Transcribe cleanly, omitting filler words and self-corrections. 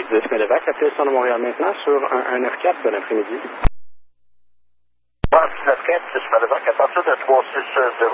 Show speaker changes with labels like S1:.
S1: 10 Medevac, appelez le centre de Montréal maintenant sur un 194, bon après-midi.
S2: 194, 10 Medevac, à partir de 360